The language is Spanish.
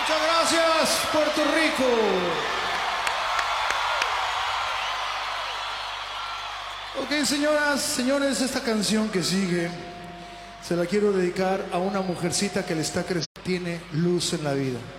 Muchas gracias, Puerto Rico. Ok, señoras, señores, esta canción que sigue se la quiero dedicar a una mujercita que le está creciendo, tiene luz en la vida.